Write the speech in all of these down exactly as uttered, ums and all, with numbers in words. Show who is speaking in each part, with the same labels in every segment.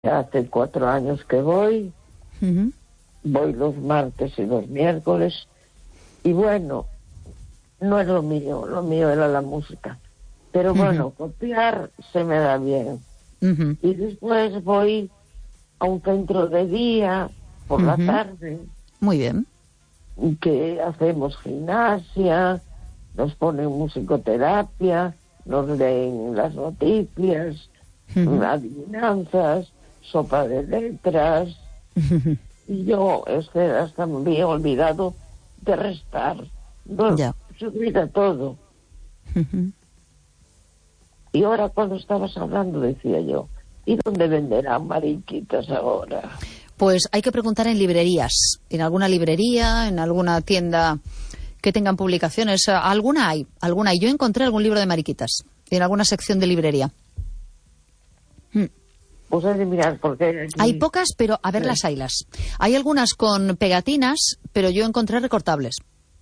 Speaker 1: Hace cuatro años que voy, uh-huh. voy los martes y los miércoles, y bueno, no es lo mío, lo mío era la música, pero uh-huh. bueno, copiar se me da bien. Uh-huh. Y después voy a un centro de día por uh-huh. la tarde.
Speaker 2: Muy bien.
Speaker 1: Que hacemos gimnasia, nos ponen musicoterapia, nos leen las noticias, uh-huh. adivinanzas, sopa de letras. Uh-huh. Y yo este, hasta me había olvidado de restar. No, ya. Se olvida todo. Uh-huh. Y ahora cuando estabas hablando decía yo, ¿y dónde venderán mariquitas ahora?
Speaker 2: Pues hay que preguntar en librerías, en alguna librería, en alguna tienda que tengan publicaciones. Alguna hay, alguna hay. Yo encontré algún libro de mariquitas en alguna sección de librería. Hmm.
Speaker 1: Pues hay que mirar porque hay, aquí...
Speaker 2: hay pocas, pero a ver, sí. Las haylas. Hay algunas con pegatinas, pero yo encontré recortables.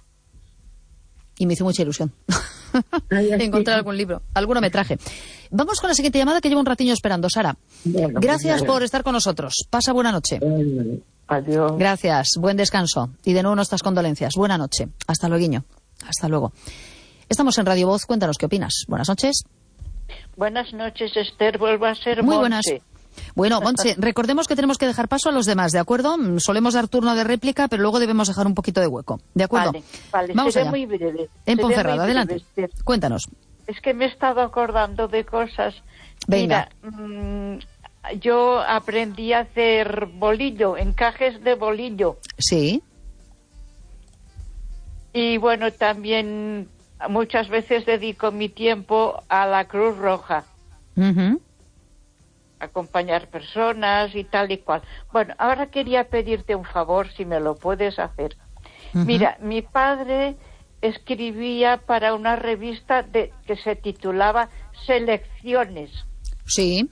Speaker 2: Y me hizo mucha ilusión encontrar algún libro, alguno me traje. Vamos con la siguiente llamada que llevo un ratiño esperando, Sara. Bueno, gracias por estar con nosotros. Pasa buena noche.
Speaker 1: Bueno, adiós.
Speaker 2: Gracias, buen descanso. Y de nuevo nuestras condolencias. Buena noche. Hasta luego. Hasta luego. Estamos en Radio Voz. Cuéntanos qué opinas. Buenas noches.
Speaker 3: Buenas noches, Esther. Vuelvo a ser
Speaker 2: Muy
Speaker 3: Montse.
Speaker 2: Buenas. Bueno, Montse, recordemos que tenemos que dejar paso a los demás, ¿de acuerdo? Solemos dar turno de réplica, pero luego debemos dejar un poquito de hueco, ¿de acuerdo?
Speaker 3: Vale, vale.
Speaker 2: Vamos
Speaker 3: Seré
Speaker 2: allá.
Speaker 3: muy breve.
Speaker 2: En
Speaker 3: Seré
Speaker 2: Ponferrada,
Speaker 3: muy breve,
Speaker 2: adelante.
Speaker 3: Esther.
Speaker 2: Cuéntanos.
Speaker 3: Es que me he estado acordando de cosas.
Speaker 2: Venga.
Speaker 3: Mira, mmm, yo aprendí a hacer bolillo, encajes de bolillo.
Speaker 2: Sí.
Speaker 3: Y bueno, también muchas veces dedico mi tiempo a la Cruz Roja.
Speaker 2: Uh-huh.
Speaker 3: Acompañar personas y tal y cual. Bueno, ahora quería pedirte un favor, si me lo puedes hacer. Uh-huh. Mira, mi padre escribía para una revista de, que se titulaba Selecciones.
Speaker 2: Sí.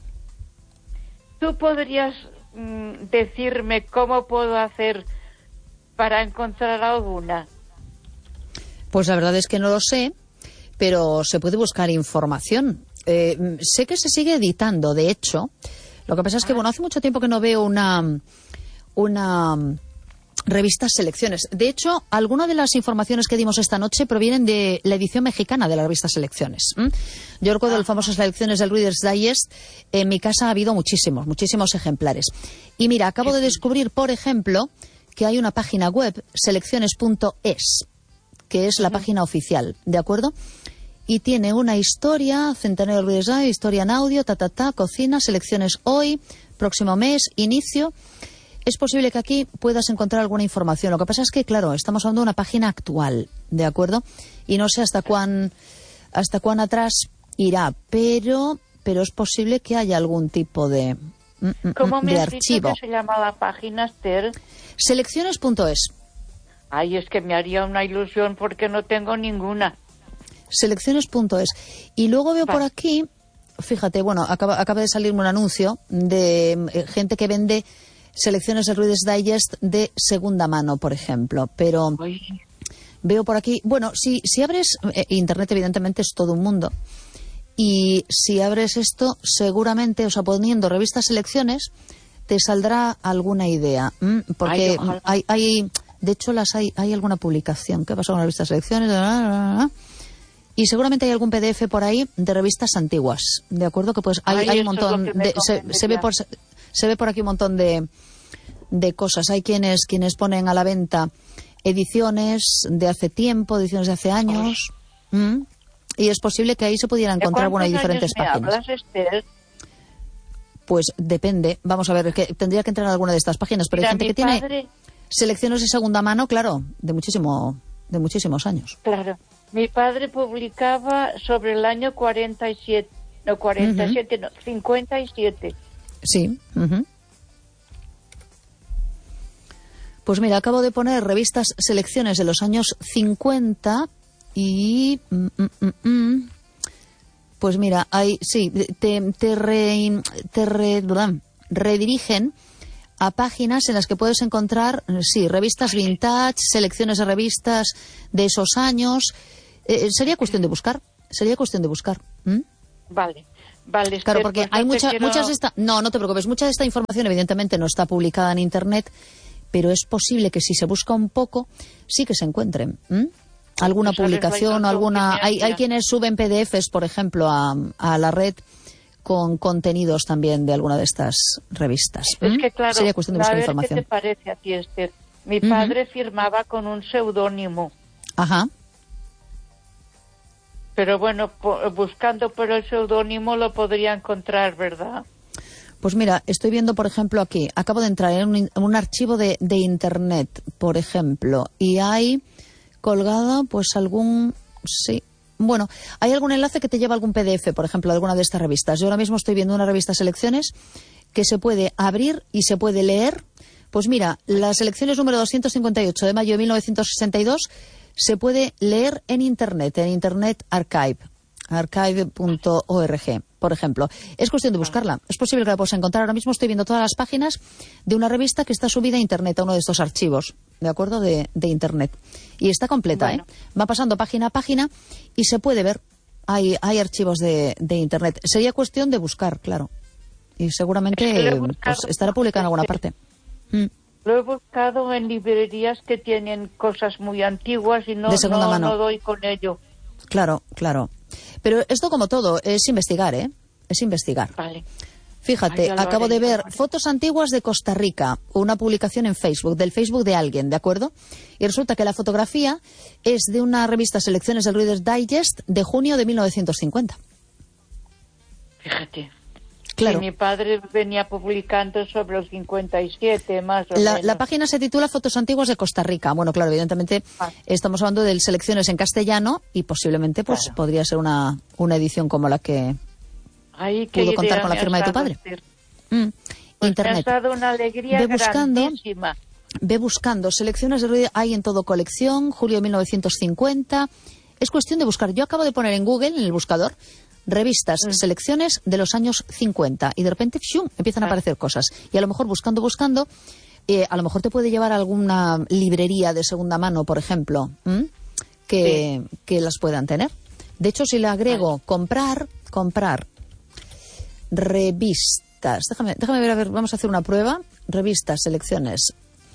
Speaker 3: ¿Tú podrías mm, decirme cómo puedo hacer para encontrar alguna?
Speaker 2: Pues la verdad es que no lo sé, pero se puede buscar información. Eh, sé que se sigue editando, de hecho. Lo que pasa es que, bueno, hace mucho tiempo que no veo una, una revista Selecciones. De hecho, algunas de las informaciones que dimos esta noche provienen de la edición mexicana de la revista Selecciones. ¿Mm? Yo recuerdo las famosas selecciones del Reader's Digest. En mi casa ha habido muchísimos, muchísimos ejemplares. Y mira, acabo de descubrir, por ejemplo, que hay una página web, selecciones punto es, que es la página oficial, ¿de acuerdo? Y tiene una historia, centenario del Reader's Digest, historia en audio, ta, ta, ta, cocina, selecciones hoy, próximo mes, inicio. Es posible que aquí puedas encontrar alguna información. Lo que pasa es que, claro, estamos hablando de una página actual, ¿de acuerdo? Y no sé hasta cuán, hasta cuán atrás irá, pero, pero es posible que haya algún tipo de,
Speaker 3: ¿Cómo me
Speaker 2: de
Speaker 3: has
Speaker 2: archivo.
Speaker 3: dicho que se llama la página, Esther?
Speaker 2: selecciones punto es.
Speaker 3: Ay, es que me haría una ilusión porque no tengo ninguna.
Speaker 2: selecciones punto es. Y luego veo
Speaker 3: vale.
Speaker 2: por aquí, fíjate, bueno, acaba, acaba de salirme un anuncio de eh, gente que vende selecciones del Reader's Digest de segunda mano, por ejemplo. Pero Ay. veo por aquí, bueno, si, si abres, eh, Internet evidentemente es todo un mundo. Y si abres esto, seguramente, o sea, poniendo revistas selecciones, te saldrá alguna idea. ¿m? Porque Ay, hay, hay, de hecho, las hay, hay alguna publicación. ¿Qué pasó con las revistas selecciones? Y seguramente hay algún P D F por ahí de revistas antiguas, ¿de acuerdo? Que pues hay,
Speaker 3: Ay,
Speaker 2: hay un montón de se, se ve por se ve por aquí un montón de de cosas. Hay quienes quienes ponen a la venta ediciones de hace tiempo, ediciones de hace años. ¿Mm? Y es posible que ahí se pudiera encontrar, bueno, hay diferentes
Speaker 3: me
Speaker 2: páginas.
Speaker 3: Hablas, Esther?
Speaker 2: Pues depende. Vamos a ver, que tendría que entrar en alguna de estas páginas, pero Mira, hay gente que
Speaker 3: padre...
Speaker 2: tiene selecciones de segunda mano, claro, de muchísimo de muchísimos años.
Speaker 3: Claro. Mi padre publicaba sobre el año cuarenta y siete, no, cuarenta y siete, uh-huh. no, cincuenta y siete.
Speaker 2: Sí. Uh-huh. Pues mira, acabo de poner revistas selecciones de los años cincuenta y... Mm, mm, mm, pues mira, hay, sí, te, te, re, te re, redirigen a páginas en las que puedes encontrar, sí, revistas vintage, selecciones de revistas de esos años. Eh, sería cuestión de buscar, sería cuestión de buscar. ¿Mm?
Speaker 3: Vale. Vale,
Speaker 2: Claro,
Speaker 3: Esther,
Speaker 2: porque
Speaker 3: pues
Speaker 2: hay
Speaker 3: no te
Speaker 2: mucha,
Speaker 3: quiero-
Speaker 2: muchas de esta, no, no te preocupes, mucha de esta información evidentemente no está publicada en Internet, pero es posible que si se busca un poco, sí que se encuentren. ¿m? Alguna
Speaker 3: Pues, ¿sabes?
Speaker 2: publicación o
Speaker 3: Hay
Speaker 2: alguna...
Speaker 3: tanto que me
Speaker 2: Hay, hay
Speaker 3: hacía.
Speaker 2: quienes suben P D Fs, por ejemplo, a, a la red con contenidos también de alguna de estas revistas.
Speaker 3: Es
Speaker 2: ¿m?
Speaker 3: que claro,
Speaker 2: Sería cuestión de
Speaker 3: a
Speaker 2: buscar
Speaker 3: ver
Speaker 2: información.
Speaker 3: qué te parece a ti, Esther. Mi
Speaker 2: Ujú.
Speaker 3: padre firmaba con un seudónimo,
Speaker 2: Ajá.
Speaker 3: pero bueno, po- buscando por el seudónimo lo podría encontrar, ¿verdad?
Speaker 2: Pues mira, estoy viendo, por ejemplo, aquí, acabo de entrar en un, en un archivo de, de Internet, por ejemplo, y hay colgado, pues algún, sí, bueno, hay algún enlace que te lleva a algún P D F, por ejemplo, de alguna de estas revistas. Yo ahora mismo estoy viendo una revista Selecciones que se puede abrir y se puede leer. Pues mira, las Selecciones número doscientos cincuenta y ocho de mayo de mil novecientos sesenta y dos se puede leer en Internet, en Internet Archive. archive punto org, por ejemplo. Es cuestión de buscarla. Es posible que la puedas encontrar. Ahora mismo estoy viendo todas las páginas de una revista que está subida a Internet, a uno de estos archivos, ¿de acuerdo? De, de Internet. Y está completa,
Speaker 3: Bueno.
Speaker 2: ¿eh? Va pasando página a página y se puede ver. Hay, hay archivos de, de Internet. Sería cuestión de buscar, claro. Y seguramente
Speaker 3: Es que lo he
Speaker 2: eh,
Speaker 3: buscado.
Speaker 2: pues, estará publicado en alguna parte. Mm.
Speaker 3: Lo he buscado en librerías que tienen cosas muy antiguas y no,
Speaker 2: De segunda
Speaker 3: no,
Speaker 2: mano.
Speaker 3: no doy con ello.
Speaker 2: Claro, claro. Pero esto, como todo, es investigar, ¿eh? Es investigar.
Speaker 3: Vale.
Speaker 2: Fíjate,
Speaker 3: Ay, ya lo
Speaker 2: acabo
Speaker 3: haré,
Speaker 2: de
Speaker 3: ya
Speaker 2: ver
Speaker 3: lo haré.
Speaker 2: fotos antiguas de Costa Rica, una publicación en Facebook, del Facebook de alguien, ¿de acuerdo? Y resulta que la fotografía es de una revista Selecciones del Reader's Digest de junio de mil novecientos cincuenta.
Speaker 3: Fíjate.
Speaker 2: Claro.
Speaker 3: Sí, mi padre venía publicando sobre el cincuenta y siete, más o
Speaker 2: La,
Speaker 3: menos.
Speaker 2: la página se titula Fotos antiguas de Costa Rica. Bueno, claro, evidentemente
Speaker 3: Ah.
Speaker 2: estamos hablando de Selecciones en castellano y posiblemente pues
Speaker 3: Claro.
Speaker 2: podría ser una, una edición como la que
Speaker 3: Ay, qué
Speaker 2: pudo contar
Speaker 3: idea
Speaker 2: con la
Speaker 3: me
Speaker 2: firma
Speaker 3: has
Speaker 2: de tu
Speaker 3: dado,
Speaker 2: padre.
Speaker 3: Esther.
Speaker 2: Mm.
Speaker 3: Pues
Speaker 2: Internet.
Speaker 3: me has dado una alegría
Speaker 2: Ve buscando.
Speaker 3: grandísima.
Speaker 2: Ve buscando. Selecciones de ruido hay en todo colección, julio de mil novecientos cincuenta. Es cuestión de buscar. Yo acabo de poner en Google, en el buscador, revistas,
Speaker 3: Mm.
Speaker 2: selecciones de los años cincuenta. Y de repente, ¡fium!, empiezan a
Speaker 3: Ah.
Speaker 2: aparecer cosas. Y a lo mejor buscando, buscando, eh, a lo mejor te puede llevar a alguna librería de segunda mano, por ejemplo, ¿m? que, que las puedan tener. De hecho, si le agrego comprar, comprar revistas. Déjame, déjame ver, a ver, vamos a hacer una prueba. Revistas, selecciones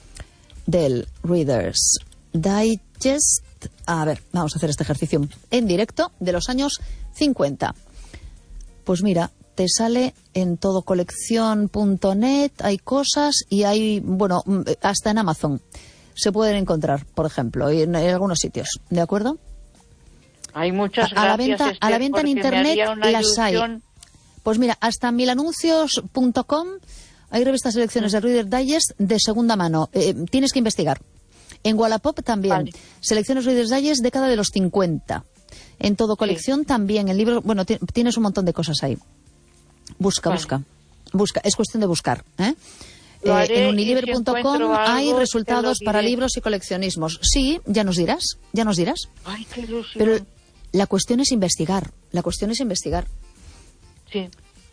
Speaker 2: del Reader's Digest. A ver, vamos a hacer este ejercicio en directo de los años cincuenta. Pues mira, te sale en todocolección punto net, hay cosas y hay, bueno, hasta en Amazon se pueden encontrar, por ejemplo, y en, en algunos sitios, ¿de acuerdo?
Speaker 3: Hay muchas
Speaker 2: A, a la
Speaker 3: gracias,
Speaker 2: venta, a la
Speaker 3: Esther,
Speaker 2: venta en
Speaker 3: porque me
Speaker 2: Internet
Speaker 3: haría una
Speaker 2: las hay.
Speaker 3: ilusión.
Speaker 2: Pues mira, hasta milanuncios punto com hay revistas selecciones de Reader Digest de segunda mano. Eh, tienes que investigar. En Wallapop también.
Speaker 3: Vale.
Speaker 2: Selecciones Reader Digest década de los cincuenta. En todo colección también. En libros, bueno, ti- tienes un montón de cosas ahí. Busca,
Speaker 3: Vale.
Speaker 2: busca. Busca. Es cuestión de buscar. ¿eh?
Speaker 3: Lo
Speaker 2: Eh,
Speaker 3: haré
Speaker 2: en unilever
Speaker 3: y si
Speaker 2: punto com
Speaker 3: encuentro
Speaker 2: hay
Speaker 3: algo, te
Speaker 2: resultados
Speaker 3: lo
Speaker 2: para
Speaker 3: diré.
Speaker 2: libros y coleccionismos. Sí, ya nos dirás. Ya nos dirás.
Speaker 3: Ay, qué ilusión.
Speaker 2: Pero la cuestión es investigar. La cuestión es investigar.
Speaker 3: Sí.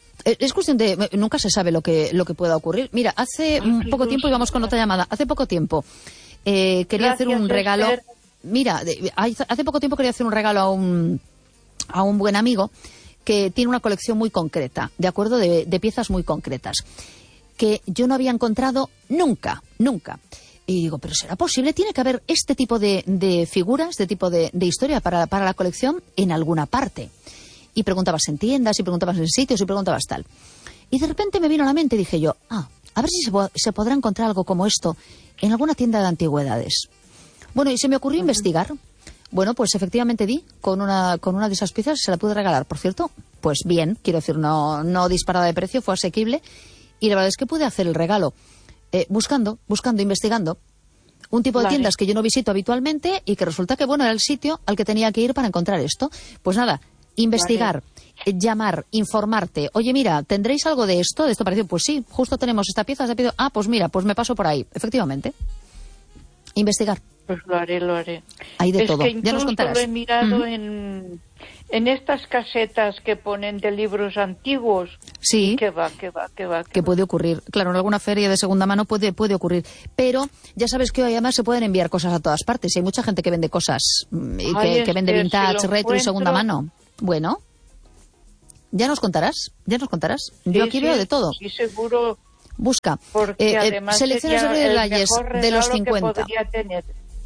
Speaker 2: Es cuestión de... Nunca se sabe lo que, lo que pueda ocurrir. Mira, hace
Speaker 3: Ay,
Speaker 2: un
Speaker 3: qué
Speaker 2: poco tiempo, y vamos con otra llamada, hace poco tiempo eh, quería
Speaker 3: Gracias,
Speaker 2: hacer un regalo...
Speaker 3: Esther.
Speaker 2: Mira, de- hace poco tiempo quería hacer un regalo a un, a un buen amigo que tiene una colección muy concreta, ¿de acuerdo? De, de piezas muy concretas, que yo no había encontrado nunca, nunca. Y digo, ¿pero será posible? Tiene que haber este tipo de, de figuras, este tipo de, de historia para, para la colección en alguna parte. Y preguntabas en tiendas, y preguntabas en sitios, y preguntabas tal. Y de repente me vino a la mente, dije yo, ah, a ver si se, po- se podrá encontrar algo como esto en alguna tienda de antigüedades. Bueno, y se me ocurrió investigar. Bueno, pues efectivamente di con una, con una de esas piezas y se la pude regalar. Por cierto, pues bien, quiero decir, no, no disparada de precio, fue asequible. Y la verdad es que pude hacer el regalo eh, buscando, buscando, investigando. Un tipo de
Speaker 3: Vale.
Speaker 2: tiendas que yo no visito habitualmente y que resulta que, bueno, era el sitio al que tenía que ir para encontrar esto. Pues nada, investigar, eh, llamar, informarte. Oye, mira, ¿tendréis algo de esto? ¿De esto parecido? Pues sí, justo tenemos esta pieza. Se ha pedido. Ah, pues mira, pues me paso por ahí. Efectivamente. Investigar.
Speaker 3: Pues lo haré, lo haré.
Speaker 2: Hay de
Speaker 3: es
Speaker 2: todo.
Speaker 3: que
Speaker 2: Ya nos
Speaker 3: incluso
Speaker 2: contarás.
Speaker 3: lo he mirado
Speaker 2: Ujú.
Speaker 3: en, en estas casetas que ponen de libros antiguos.
Speaker 2: Sí.
Speaker 3: Que va, que va, que va.
Speaker 2: Que puede ocurrir. Claro, en alguna feria de segunda mano puede, puede ocurrir. Pero ya sabes que hoy además se pueden enviar cosas a todas partes. Hay mucha gente que vende cosas mm, y
Speaker 3: Ay,
Speaker 2: que, que vende
Speaker 3: Esther,
Speaker 2: vintage,
Speaker 3: si lo
Speaker 2: retro y segunda
Speaker 3: encuentro-
Speaker 2: mano. Bueno, Ya nos contarás, ya nos contarás.
Speaker 3: Sí,
Speaker 2: Yo aquí
Speaker 3: sí,
Speaker 2: veo de todo.
Speaker 3: Sí, seguro.
Speaker 2: Busca.
Speaker 3: Porque
Speaker 2: Eh, eh,
Speaker 3: además
Speaker 2: selecciones de
Speaker 3: sería el
Speaker 2: Reyes
Speaker 3: mejor
Speaker 2: de los
Speaker 3: regalo que
Speaker 2: cincuenta.
Speaker 3: podría tener.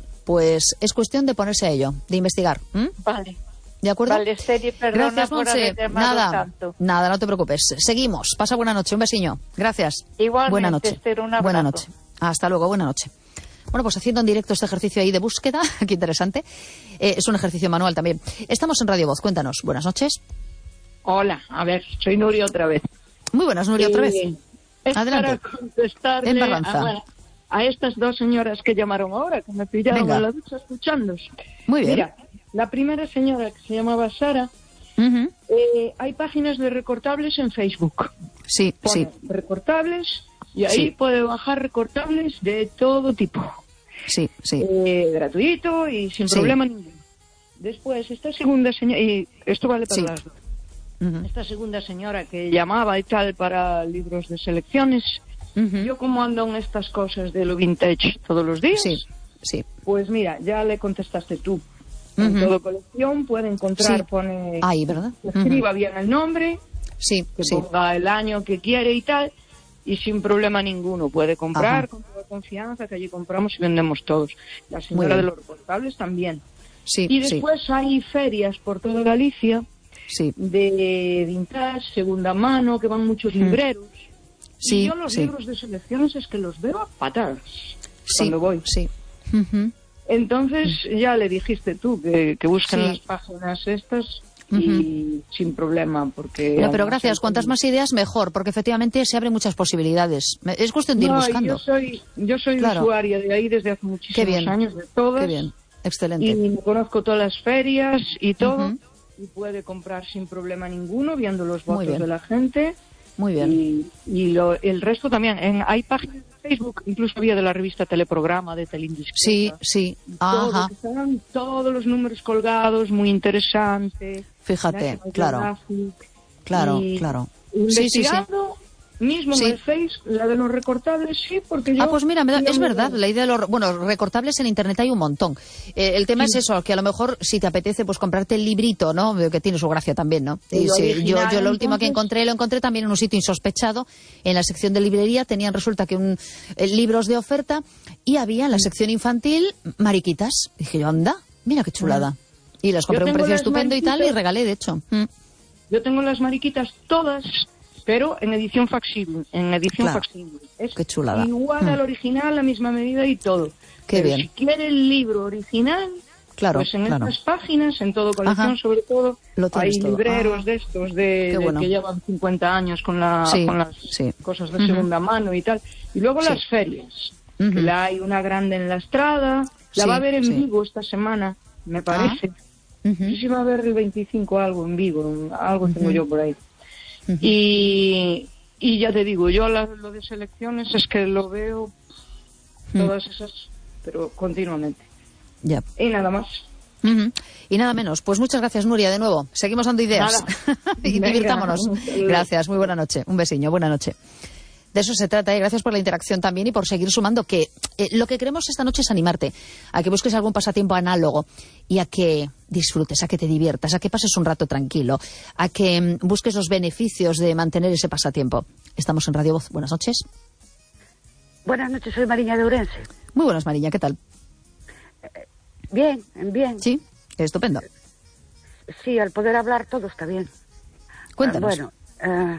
Speaker 2: Pues es cuestión de ponerse a ello, de investigar. ¿m?
Speaker 3: Vale.
Speaker 2: ¿De acuerdo?
Speaker 3: Vale, Esther, y perdona
Speaker 2: Gracias,
Speaker 3: por
Speaker 2: Montse.
Speaker 3: haber llamado
Speaker 2: Nada,
Speaker 3: tanto.
Speaker 2: nada, no te preocupes. Seguimos. Pasa buena noche. Un besiño. Gracias.
Speaker 3: Igualmente,
Speaker 2: buena noche.
Speaker 3: Esther, un abrazo.
Speaker 2: Buena noche. Hasta luego. Buena noche. Bueno, pues haciendo en directo este ejercicio ahí de búsqueda, qué interesante. Eh, es un ejercicio manual también. Estamos en Radio Voz. Cuéntanos. Buenas noches.
Speaker 4: Hola, a ver, soy Nuria otra vez.
Speaker 2: Muy buenas, Nuria, otra vez.
Speaker 4: Eh, es
Speaker 2: Adelante.
Speaker 4: para contestarle
Speaker 2: En
Speaker 4: a,
Speaker 2: Barranza.
Speaker 4: bueno, a estas dos señoras que llamaron ahora, que me pillaron
Speaker 2: Venga.
Speaker 4: en la ducha escuchándos.
Speaker 2: Muy bien.
Speaker 4: Mira, la primera señora, que se llamaba Sara,
Speaker 2: Ujú.
Speaker 4: eh, hay páginas de recortables en Facebook.
Speaker 2: Sí, sí,
Speaker 4: Pone recortables y ahí
Speaker 2: Sí.
Speaker 4: puede bajar recortables de todo tipo.
Speaker 2: sí, sí.
Speaker 4: Eh, gratuito y sin
Speaker 2: Sí.
Speaker 4: problema ninguno. Después, esta segunda señora, y esto vale para
Speaker 2: Sí.
Speaker 4: las dos.
Speaker 2: Ujú.
Speaker 4: Esta segunda señora que llamaba y tal para libros de selecciones,
Speaker 2: Ujú.
Speaker 4: yo como ando en estas cosas de lo vintage todos los días,
Speaker 2: Sí, sí.
Speaker 4: pues mira, ya le contestaste tú. En
Speaker 2: Ujú.
Speaker 4: todo colección puede encontrar,
Speaker 2: Sí.
Speaker 4: pone,
Speaker 2: Ahí, ¿verdad?
Speaker 4: que escriba bien el nombre,
Speaker 2: Sí,
Speaker 4: que
Speaker 2: sí.
Speaker 4: ponga el año que quiere y tal, y sin problema ninguno puede comprar
Speaker 2: Ajá.
Speaker 4: con toda confianza, que allí compramos y vendemos todos. La señora
Speaker 2: bien.
Speaker 4: de los recortables también.
Speaker 2: Sí,
Speaker 4: Y
Speaker 2: sí,
Speaker 4: después hay ferias por toda Galicia
Speaker 2: sí.
Speaker 4: de vintage, segunda mano, que van muchos libreros.
Speaker 2: Sí,
Speaker 4: y yo los
Speaker 2: sí.
Speaker 4: libros de selecciones es que los veo a patadas
Speaker 2: Sí,
Speaker 4: cuando voy.
Speaker 2: sí. Ujú.
Speaker 4: Entonces ya le dijiste tú que, que busquen
Speaker 2: Sí.
Speaker 4: las páginas estas y sin problema, porque...
Speaker 2: No, pero
Speaker 4: además
Speaker 2: gracias.
Speaker 4: hay-
Speaker 2: Cuantas más ideas, mejor, porque efectivamente se abren muchas posibilidades. Me- Es cuestión de ir
Speaker 4: No, y
Speaker 2: buscando.
Speaker 4: yo soy, yo soy
Speaker 2: Claro.
Speaker 4: usuaria de ahí desde hace muchísimos
Speaker 2: Qué bien.
Speaker 4: años, de todas.
Speaker 2: Qué bien. Excelente.
Speaker 4: Y me conozco todas las ferias y todo.
Speaker 2: Ujú.
Speaker 4: Y puede comprar sin problema ninguno, viendo los
Speaker 2: Muy
Speaker 4: votos
Speaker 2: bien.
Speaker 4: de la gente.
Speaker 2: Muy bien.
Speaker 4: Y, y lo- el resto también. En, hay páginas de Facebook, incluso había de la revista Teleprograma, de Telindiscreta.
Speaker 2: Sí, sí.
Speaker 4: Todo,
Speaker 2: Ajá.
Speaker 4: que estaban todos los números colgados, muy interesante.
Speaker 2: Fíjate,
Speaker 4: National
Speaker 2: claro.
Speaker 4: Geographic.
Speaker 2: Claro,
Speaker 4: Y
Speaker 2: claro. Sí, sí, sí.
Speaker 4: Investigando, mismo
Speaker 2: Sí.
Speaker 4: en el Face, la de los recortables, sí, porque yo...
Speaker 2: Ah, pues mira, me da-
Speaker 4: yo
Speaker 2: es
Speaker 4: me-
Speaker 2: verdad, la idea de los... Bueno, recortables en Internet hay un montón. Eh, el tema es eso, que a lo mejor si te apetece pues comprarte el librito, ¿no? Que tiene su gracia también, ¿no?
Speaker 4: Y
Speaker 2: Y
Speaker 4: lo
Speaker 2: sí, yo,
Speaker 4: original,
Speaker 2: yo lo último que
Speaker 4: entonces-
Speaker 2: encontré, lo encontré también en un sitio insospechado, en la sección de librería, tenían resulta que un eh, libros de oferta y había en la sección infantil mariquitas. Dije yo, anda, mira qué chulada. Y las compré a un
Speaker 4: tengo
Speaker 2: precio
Speaker 4: las
Speaker 2: estupendo y tal y
Speaker 4: mariquitas-
Speaker 2: regalé, de hecho. Mm.
Speaker 4: Yo tengo las mariquitas todas, pero en edición facsimile. En edición
Speaker 2: Claro.
Speaker 4: facsimile. Es
Speaker 2: Qué chulada.
Speaker 4: igual
Speaker 2: Mm.
Speaker 4: al original, la misma medida y todo.
Speaker 2: Qué
Speaker 4: Pero
Speaker 2: bien.
Speaker 4: si quiere el libro original,
Speaker 2: Claro,
Speaker 4: pues en
Speaker 2: claro.
Speaker 4: estas páginas, en todo colección
Speaker 2: Ajá.
Speaker 4: sobre todo,
Speaker 2: Lo
Speaker 4: hay
Speaker 2: tienes todo.
Speaker 4: libreros
Speaker 2: Ah.
Speaker 4: de estos de,
Speaker 2: Qué
Speaker 4: de
Speaker 2: bueno.
Speaker 4: que llevan cincuenta años con, la,
Speaker 2: Sí,
Speaker 4: con las
Speaker 2: sí.
Speaker 4: cosas de
Speaker 2: Ujú.
Speaker 4: segunda mano y tal. Y luego
Speaker 2: Sí.
Speaker 4: las ferias.
Speaker 2: Ujú.
Speaker 4: Que la hay una grande en la Estrada, la
Speaker 2: Sí,
Speaker 4: va a ver en
Speaker 2: sí.
Speaker 4: Vigo esta semana, me parece.
Speaker 2: Ujú.
Speaker 4: No sé si va a haber el veinticinco algo en Vigo, algo tengo
Speaker 2: Ujú.
Speaker 4: yo por ahí.
Speaker 2: Ujú.
Speaker 4: Y, y ya te digo, yo la- lo de selecciones es que lo veo todas esas, pero continuamente.
Speaker 2: Ya.
Speaker 4: Y nada más.
Speaker 2: Ujú. Y nada menos. Pues muchas gracias, Nuria, de nuevo. Seguimos dando ideas.
Speaker 4: Nada.
Speaker 2: y
Speaker 4: Venga,
Speaker 2: divirtámonos.
Speaker 4: un saludo.
Speaker 2: Gracias, muy buena noche. Un besiño, buena noche. De eso se trata, ¿eh? Gracias por la interacción también y por seguir sumando, que eh, lo que queremos esta noche es animarte a que busques algún pasatiempo análogo y a que disfrutes, a que te diviertas, a que pases un rato tranquilo, a que mm, busques los beneficios de mantener ese pasatiempo. Estamos en Radio Voz. Buenas noches.
Speaker 5: Buenas noches, soy Mariña de Ourense.
Speaker 2: Muy buenas, Mariña, ¿qué tal?
Speaker 5: Bien, bien.
Speaker 2: Sí, estupendo.
Speaker 5: Sí, al poder hablar todo está bien.
Speaker 2: Cuéntanos.
Speaker 5: Ah, bueno, eh,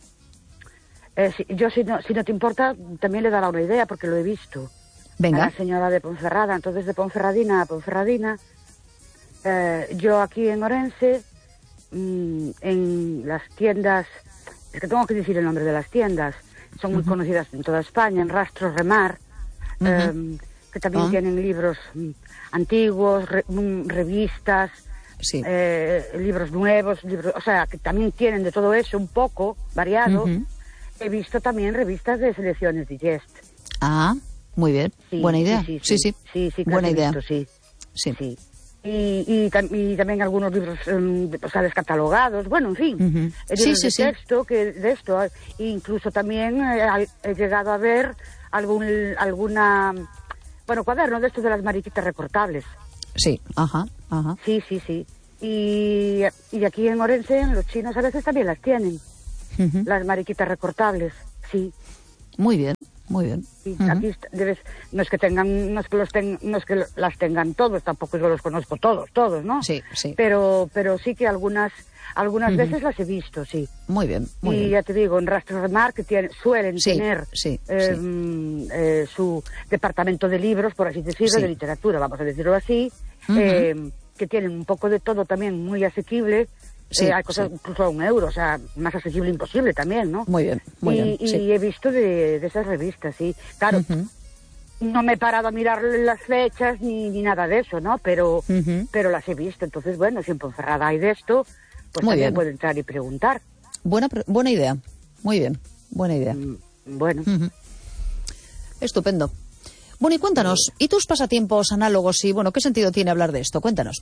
Speaker 5: eh, si- yo si no, si no te importa, también le dará una idea porque lo he visto.
Speaker 2: Venga.
Speaker 5: A la señora de Ponferrada, entonces de Ponferradina a Ponferradina. Eh, yo aquí en Orense, mm, en las tiendas, es que tengo que decir el nombre de las tiendas, son muy conocidas en toda España, en Rastro Remar,
Speaker 2: Ujú.
Speaker 5: eh, que también
Speaker 2: Ah.
Speaker 5: tienen libros mm, antiguos, re- mm, revistas,
Speaker 2: Sí.
Speaker 5: eh, libros nuevos, libros, o sea, que también tienen de todo eso un poco variado.
Speaker 2: Ujú.
Speaker 5: He visto también revistas de selecciones Digest.
Speaker 2: Ah, muy bien.
Speaker 5: Sí,
Speaker 2: Buena idea.
Speaker 5: Sí,
Speaker 2: Sí,
Speaker 5: sí.
Speaker 2: sí.
Speaker 5: Sí, sí, que
Speaker 2: Buena
Speaker 5: las he
Speaker 2: idea.
Speaker 5: visto, sí.
Speaker 2: Sí.
Speaker 5: Sí. Y, y, tam- y también algunos libros, em, de- o sea, descatalogados, bueno, en fin,
Speaker 2: Ujú.
Speaker 5: eh,
Speaker 2: Sí,
Speaker 5: libros
Speaker 2: sí,
Speaker 5: de
Speaker 2: sí.
Speaker 5: texto, que de esto, eh, incluso también eh, al- he llegado a ver algún, alguna, bueno, cuaderno de estos de las mariquitas recortables.
Speaker 2: Sí, ajá, ajá.
Speaker 5: Sí, sí, sí. Y, y aquí en Orense, los chinos a veces también las tienen.
Speaker 2: Uh-huh.
Speaker 5: Las mariquitas recortables, sí.
Speaker 2: Muy bien, muy bien.
Speaker 5: Sí,
Speaker 2: uh-huh.
Speaker 5: Aquí debes, no es que tengan, no es que los ten, no es que las tengan todos, tampoco yo los conozco todos, todos, ¿no?
Speaker 2: Sí, sí.
Speaker 5: Pero, pero sí que algunas, algunas uh-huh. veces las he visto, sí.
Speaker 2: Muy bien, muy
Speaker 5: y
Speaker 2: bien.
Speaker 5: ya te digo, en Rastro Remar que tienen, suelen
Speaker 2: sí,
Speaker 5: tener
Speaker 2: sí,
Speaker 5: eh,
Speaker 2: sí.
Speaker 5: Eh, su departamento de libros, por así decirlo,
Speaker 2: sí.
Speaker 5: de literatura, vamos a decirlo así,
Speaker 2: uh-huh.
Speaker 5: eh, que tienen un poco de todo también muy asequible.
Speaker 2: Sí,
Speaker 5: eh, hay cosas
Speaker 2: sí.
Speaker 5: incluso a un euro, o sea, más asequible imposible también, ¿no?
Speaker 2: Muy bien, muy
Speaker 5: y,
Speaker 2: bien.
Speaker 5: Y
Speaker 2: sí.
Speaker 5: he visto de, de esas revistas, sí. Claro,
Speaker 2: uh-huh.
Speaker 5: no me he parado a mirar las fechas ni, ni nada de eso, ¿no? Pero,
Speaker 2: uh-huh.
Speaker 5: pero las he visto. Entonces, bueno, si en Ponferrada hay de esto, pues
Speaker 2: muy
Speaker 5: también
Speaker 2: bien.
Speaker 5: puedo entrar y preguntar.
Speaker 2: Buena, buena idea, muy bien, buena idea.
Speaker 5: Mm, bueno.
Speaker 2: Uh-huh. Estupendo. Bueno, y cuéntanos, ¿y tus pasatiempos análogos? Y bueno, ¿qué sentido tiene hablar de esto? Cuéntanos.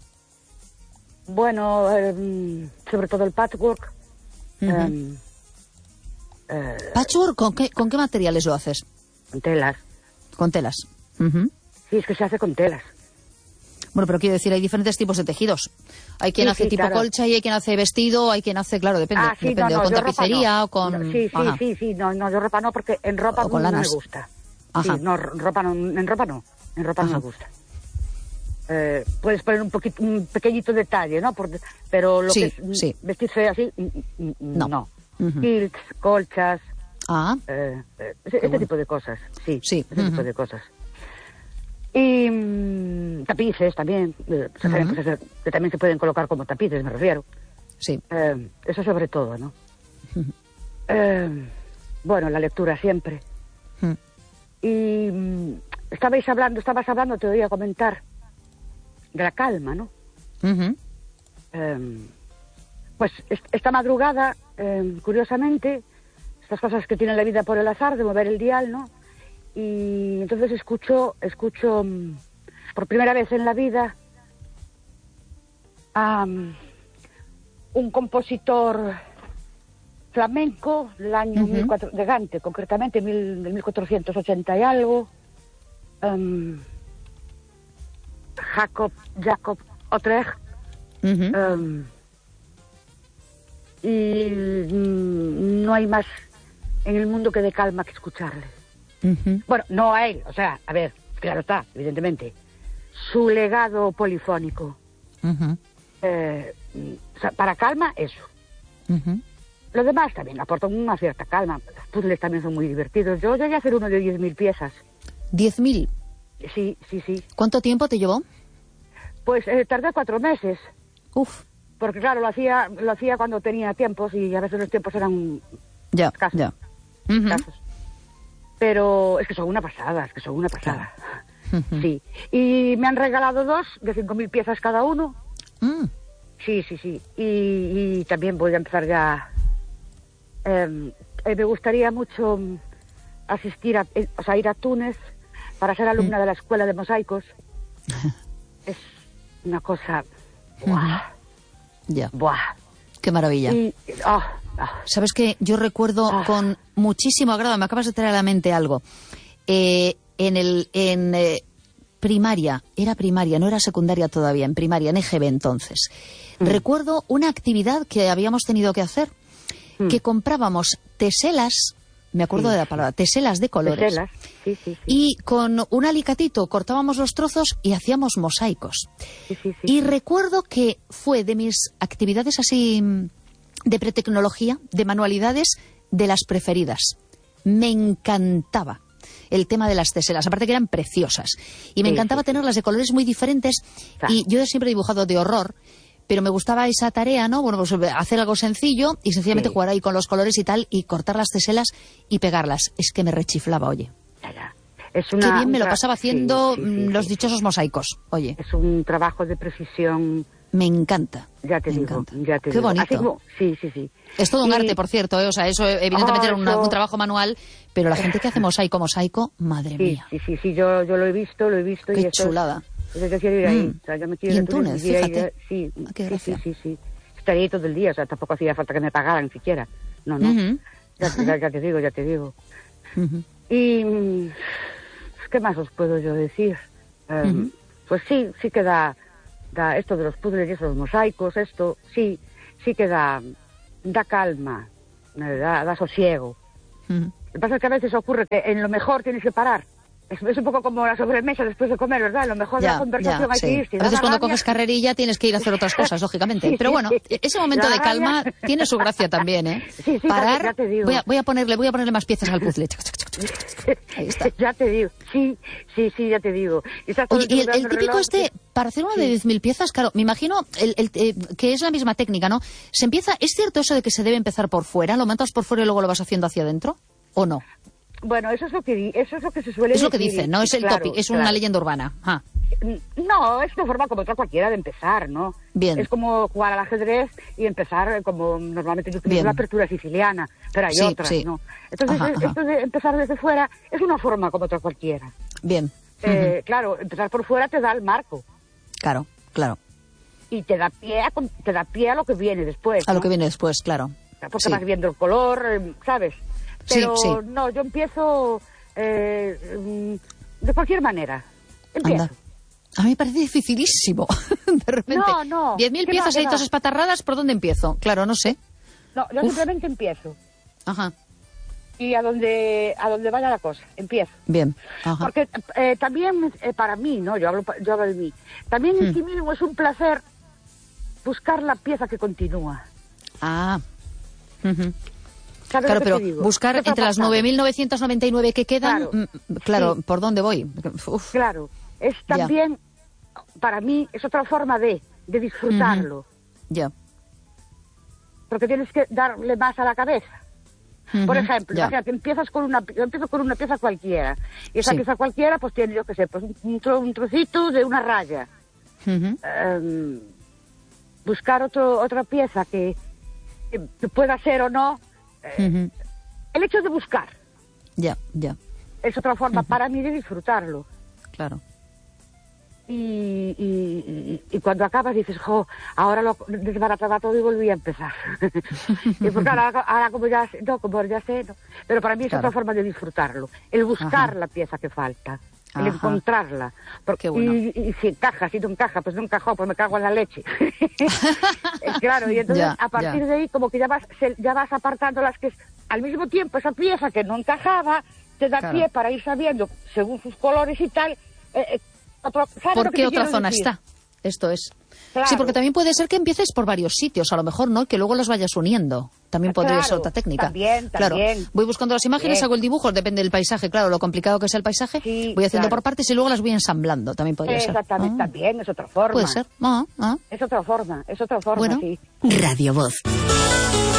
Speaker 5: Bueno, eh, sobre todo el patchwork.
Speaker 2: Uh-huh.
Speaker 5: eh, eh,
Speaker 2: ¿Patchwork? ¿Con qué, ¿Con qué materiales lo haces?
Speaker 5: Con telas.
Speaker 2: Con telas. Uh-huh.
Speaker 5: Sí, es que se hace con telas.
Speaker 2: Bueno, pero quiero decir, hay diferentes tipos de tejidos. Hay quien
Speaker 5: sí,
Speaker 2: hace
Speaker 5: sí,
Speaker 2: tipo
Speaker 5: claro.
Speaker 2: colcha y hay quien hace vestido, hay quien hace, claro, depende.
Speaker 5: Ah, sí,
Speaker 2: depende,
Speaker 5: no, no,
Speaker 2: o con tapicería
Speaker 5: no.
Speaker 2: o con...
Speaker 5: No, sí, sí,
Speaker 2: Ajá.
Speaker 5: sí, sí, no, no, yo ropa no, porque en ropa
Speaker 2: O con
Speaker 5: no
Speaker 2: lanas.
Speaker 5: me gusta.
Speaker 2: Ajá.
Speaker 5: Sí, no, ropa no, en ropa no, en ropa
Speaker 2: Ajá.
Speaker 5: no me gusta. Eh, puedes poner un poquito, un pequeñito detalle, ¿no? Por, pero lo
Speaker 2: Sí,
Speaker 5: que es
Speaker 2: sí.
Speaker 5: vestirse así, no.
Speaker 2: No.
Speaker 5: no.
Speaker 2: Uh-huh.
Speaker 5: Kilts, colchas,
Speaker 2: Ah,
Speaker 5: eh, eh, ese, este
Speaker 2: bueno.
Speaker 5: tipo de cosas, sí,
Speaker 2: Sí,
Speaker 5: ese
Speaker 2: uh-huh.
Speaker 5: tipo de cosas. Y mm, tapices también, eh, o sea,
Speaker 2: Uh-huh.
Speaker 5: pues, que también se pueden colocar como tapices, me refiero.
Speaker 2: sí.
Speaker 5: Eh, eso sobre todo, ¿no?
Speaker 2: Uh-huh.
Speaker 5: Eh, bueno, la lectura siempre.
Speaker 2: Uh-huh.
Speaker 5: Y mm, estabais hablando, estabas hablando, te oía comentar de la calma, ¿no?
Speaker 2: Uh-huh.
Speaker 5: Eh, pues est- esta madrugada, eh, curiosamente, estas cosas que tiene la vida por el azar, de mover el dial, ¿no? Y entonces escucho, escucho mm, por primera vez en la vida a um, un compositor flamenco del año
Speaker 2: Uh-huh.
Speaker 5: mil cuatro, de Gante, concretamente mil, del mil cuatrocientos ochenta y algo, um, Jacob, Jacob Otrecht,
Speaker 2: Uh-huh.
Speaker 5: um, y mm, no hay más en el mundo que dé calma que escucharle.
Speaker 2: Uh-huh.
Speaker 5: Bueno, no a él, o sea, a ver, claro está, evidentemente, su legado polifónico.
Speaker 2: Uh-huh.
Speaker 5: Eh, o sea, para calma, eso.
Speaker 2: Uh-huh.
Speaker 5: Lo demás también aporta una cierta calma. Los puzzles también son muy divertidos. Yo llegué a hacer uno de diez mil piezas.
Speaker 2: Diez mil.
Speaker 5: Sí, sí, sí.
Speaker 2: ¿Cuánto tiempo te llevó?
Speaker 5: Pues eh, tardé cuatro meses.
Speaker 2: Uf,
Speaker 5: Porque claro, lo hacía, lo hacía cuando tenía tiempos y a veces los tiempos eran
Speaker 2: ya,
Speaker 5: escasos.
Speaker 2: ya. Uh-huh.
Speaker 5: escasos. Pero es que son una pasada, es que son una pasada.
Speaker 2: Uh-huh.
Speaker 5: Sí. Y me han regalado dos de cinco mil piezas cada uno.
Speaker 2: Mm.
Speaker 5: Sí, sí, sí. Y, y también voy a empezar ya. Eh, eh, me gustaría mucho mm, asistir a, eh, o sea, ir a Túnez para ser alumna
Speaker 2: Mm.
Speaker 5: de la escuela de mosaicos. Es una cosa. ¡Buah!
Speaker 2: Ya,
Speaker 5: ¡Buah!
Speaker 2: qué maravilla.
Speaker 5: Y, ah, ah.
Speaker 2: ¿Sabes qué? Yo recuerdo
Speaker 5: Ah.
Speaker 2: con muchísimo agrado, me acabas de traer a la mente algo. Eh, en el en eh, primaria, era primaria, no era secundaria todavía, en primaria, en E G B entonces.
Speaker 5: Mm.
Speaker 2: Recuerdo una actividad que habíamos tenido que hacer,
Speaker 5: Mm.
Speaker 2: que comprábamos teselas, me acuerdo
Speaker 5: Sí,
Speaker 2: de la
Speaker 5: sí.
Speaker 2: palabra, teselas de colores.
Speaker 5: Teselas. Sí, sí, sí.
Speaker 2: Y con un alicatito cortábamos los trozos y hacíamos mosaicos.
Speaker 5: Sí, sí, sí,
Speaker 2: Y
Speaker 5: sí.
Speaker 2: recuerdo que fue de mis actividades así mm, de pretecnología, de manualidades, de las preferidas. Me encantaba el tema de las teselas, aparte que eran preciosas. Y me
Speaker 5: Sí,
Speaker 2: encantaba
Speaker 5: sí, sí.
Speaker 2: tenerlas de colores muy diferentes.
Speaker 5: Claro.
Speaker 2: Y yo siempre he dibujado de horror, pero me gustaba esa tarea, ¿no? Bueno, pues hacer algo sencillo y sencillamente
Speaker 5: Sí.
Speaker 2: jugar ahí con los colores y tal, y cortar las teselas y pegarlas. Es que me rechiflaba, oye.
Speaker 5: Ya, ya. Es una,
Speaker 2: Qué bien me
Speaker 5: un
Speaker 2: lo
Speaker 5: tra-
Speaker 2: pasaba haciendo
Speaker 5: sí, sí, sí,
Speaker 2: mm, los
Speaker 5: sí,
Speaker 2: dichosos mosaicos. Oye,
Speaker 5: sí. Es un trabajo de precisión.
Speaker 2: me encanta.
Speaker 5: Ya te
Speaker 2: me
Speaker 5: digo,
Speaker 2: encanta.
Speaker 5: ya te
Speaker 2: Qué
Speaker 5: digo.
Speaker 2: bonito.
Speaker 5: Así como- sí, sí, sí.
Speaker 2: Es todo un
Speaker 5: Y-
Speaker 2: arte, por cierto, ¿eh? O sea, eso evidentemente
Speaker 5: Ah,
Speaker 2: era una-
Speaker 5: eso-
Speaker 2: un trabajo manual, pero la gente que hace mosaico, mosaico, madre
Speaker 5: Sí,
Speaker 2: mía.
Speaker 5: sí, sí, sí, yo, yo lo he visto, lo he visto.
Speaker 2: Qué
Speaker 5: y esto es-
Speaker 2: chulada.
Speaker 5: Yo quiero ir ahí.
Speaker 2: Mm.
Speaker 5: O sea, yo me quiero
Speaker 2: Y
Speaker 5: ir
Speaker 2: en
Speaker 5: a Túnez,
Speaker 2: Túnez,
Speaker 5: y ir ahí,
Speaker 2: fíjate.
Speaker 5: Sí,
Speaker 2: Ah, qué
Speaker 5: sí, sí,
Speaker 2: gracia.
Speaker 5: sí, sí. Estaría ahí todo el día, o sea, tampoco hacía falta que me pagaran siquiera. No, no.
Speaker 2: Ujú.
Speaker 5: ya, ya, ya te digo, ya te digo.
Speaker 2: Ujú.
Speaker 5: Y mm, ¿qué más os puedo yo decir? Eh,
Speaker 2: Ujú.
Speaker 5: Pues sí, sí que da, da esto de los puzzles y esos mosaicos, esto sí, sí que da, da calma, da, da sosiego.
Speaker 2: Mm.
Speaker 5: Lo que pasa es que a veces ocurre que en lo mejor tienes que parar. Es, es un poco como la sobremesa después de comer, ¿verdad? Lo mejor
Speaker 2: Ya,
Speaker 5: de la conversación
Speaker 2: ya,
Speaker 5: hay
Speaker 2: sí.
Speaker 5: que irse.
Speaker 2: A veces cuando
Speaker 5: rabia.
Speaker 2: coges carrerilla tienes que ir a hacer otras cosas, lógicamente.
Speaker 5: Sí,
Speaker 2: Pero
Speaker 5: sí,
Speaker 2: bueno,
Speaker 5: sí.
Speaker 2: ese momento
Speaker 5: La
Speaker 2: de calma
Speaker 5: rabia.
Speaker 2: tiene su gracia también, ¿eh?
Speaker 5: Sí, sí,
Speaker 2: Parar,
Speaker 5: ya te digo.
Speaker 2: Voy, a, voy, a ponerle, voy a ponerle más piezas al puzzle. Ahí está.
Speaker 5: Ya te digo, sí, sí, sí, ya te digo. Y estás todo
Speaker 2: Oye, y el,
Speaker 5: tiempo
Speaker 2: el
Speaker 5: dando
Speaker 2: típico
Speaker 5: reloj,
Speaker 2: este,
Speaker 5: sí.
Speaker 2: para hacer uno
Speaker 5: Sí.
Speaker 2: de diez mil piezas, claro, me imagino el, el, eh, que es la misma técnica, ¿no? Se empieza, ¿es cierto eso de que se debe empezar por fuera? ¿Lo montas por fuera y luego lo vas haciendo hacia adentro? ¿O no?
Speaker 5: Bueno, eso es lo que di- eso es lo que se suele
Speaker 2: Es
Speaker 5: decir.
Speaker 2: lo que dicen, ¿no? Es el
Speaker 5: Claro,
Speaker 2: topic, es
Speaker 5: claro.
Speaker 2: una leyenda urbana. Ah,
Speaker 5: No, es una forma como otra cualquiera de empezar, ¿no?
Speaker 2: Bien.
Speaker 5: Es como jugar al ajedrez y empezar eh, como normalmente yo
Speaker 2: Bien.
Speaker 5: utilizo la apertura siciliana, pero hay
Speaker 2: Sí,
Speaker 5: otras,
Speaker 2: sí.
Speaker 5: ¿no? Entonces,
Speaker 2: Ajá,
Speaker 5: eh,
Speaker 2: ajá.
Speaker 5: esto de empezar desde fuera es una forma como otra cualquiera.
Speaker 2: bien.
Speaker 5: Eh,
Speaker 2: Ujú.
Speaker 5: Claro, empezar por fuera te da el marco
Speaker 2: Claro, claro.
Speaker 5: y te da pie a, con- te da pie a lo que viene después.
Speaker 2: A lo
Speaker 5: ¿no?
Speaker 2: que viene después, claro.
Speaker 5: Porque
Speaker 2: Sí.
Speaker 5: vas viendo el color, eh, ¿sabes?
Speaker 2: Sí,
Speaker 5: Pero
Speaker 2: sí.
Speaker 5: no, yo empiezo eh, mm, de cualquier manera. Empiezo.
Speaker 2: Anda. A mí me parece dificilísimo. De repente.
Speaker 5: No, no.
Speaker 2: diez mil
Speaker 5: Que
Speaker 2: piezas
Speaker 5: no, que
Speaker 2: ahí todas
Speaker 5: no.
Speaker 2: espatarradas, ¿por dónde empiezo? Claro, no sé.
Speaker 5: No, yo
Speaker 2: Uf.
Speaker 5: simplemente empiezo.
Speaker 2: Ajá.
Speaker 5: Y a donde a donde vaya la cosa, empiezo.
Speaker 2: Bien. Ajá.
Speaker 5: Porque eh, también eh, para mí, ¿no? Yo hablo, pa- yo hablo de mí. También en
Speaker 2: Hmm.
Speaker 5: sí mismo es un placer buscar la pieza que continúa.
Speaker 2: Ah. Ujú.
Speaker 5: ¿Sabes
Speaker 2: Claro,
Speaker 5: lo que
Speaker 2: pero
Speaker 5: te digo?
Speaker 2: buscar
Speaker 5: ¿Qué te ha
Speaker 2: entre las
Speaker 5: pasado?
Speaker 2: nueve mil novecientos noventa y nueve que quedan,
Speaker 5: Claro.
Speaker 2: mm, claro,
Speaker 5: Sí.
Speaker 2: ¿por dónde voy? Uf.
Speaker 5: Claro, es
Speaker 2: Ya.
Speaker 5: también, para mí, es otra forma de, de disfrutarlo.
Speaker 2: Ya.
Speaker 5: Porque tienes que darle más a la cabeza. Por
Speaker 2: Ujú,
Speaker 5: ejemplo,
Speaker 2: ya.
Speaker 5: imagínate, empiezas con una, yo empiezo con una pieza cualquiera. Y esa
Speaker 2: Sí.
Speaker 5: pieza cualquiera, pues tiene, yo qué sé, pues un, tro- un trocito de una raya.
Speaker 2: Ujú.
Speaker 5: Em, buscar otro, otra pieza que, que- que pueda ser o no. eh,
Speaker 2: Ujú.
Speaker 5: el hecho de buscar
Speaker 2: Ya, ya,
Speaker 5: es otra forma para mí de disfrutarlo.
Speaker 2: claro.
Speaker 5: Y, y, y- y cuando acabas dices, jo, ahora lo desbarataba todo y volví a empezar. Y porque ahora, ahora como ya sé, no, como ya sé, no. Pero para mí es
Speaker 2: Claro.
Speaker 5: otra forma de disfrutarlo. El buscar
Speaker 2: Ajá.
Speaker 5: la pieza que falta. El
Speaker 2: Ajá.
Speaker 5: encontrarla. Porque,
Speaker 2: Qué bueno.
Speaker 5: y, y si encaja, si no encaja, pues no encajó, pues me cago en la leche. Eh, claro, y entonces
Speaker 2: Ya,
Speaker 5: a partir
Speaker 2: ya.
Speaker 5: de ahí como que ya vas, se- ya vas apartando las que es, al mismo tiempo esa pieza que no encajaba, te da
Speaker 2: Claro.
Speaker 5: pie para ir sabiendo, según sus colores y tal, eh, eh, otro- ¿sabes lo
Speaker 2: ¿Por
Speaker 5: que
Speaker 2: qué
Speaker 5: te
Speaker 2: otra
Speaker 5: quiero
Speaker 2: zona
Speaker 5: decir?
Speaker 2: está? Esto es.
Speaker 5: Claro.
Speaker 2: Sí, porque también puede ser que empieces por varios sitios, a lo mejor, ¿no? Y que luego los vayas uniendo. También podría
Speaker 5: Claro,
Speaker 2: ser otra técnica.
Speaker 5: también,
Speaker 2: Claro.
Speaker 5: también.
Speaker 2: Voy buscando las imágenes,
Speaker 5: Bien.
Speaker 2: hago el dibujo, depende del paisaje, claro, lo complicado que sea el paisaje.
Speaker 5: Sí,
Speaker 2: voy haciendo
Speaker 5: claro.
Speaker 2: por partes y luego las voy ensamblando. También podría ser.
Speaker 5: Exactamente,
Speaker 2: Ah,
Speaker 5: también, es otra forma.
Speaker 2: puede ser. Ah, ah.
Speaker 5: Es otra forma, es otra forma,
Speaker 2: Bueno.
Speaker 5: sí.
Speaker 6: Radio Voz.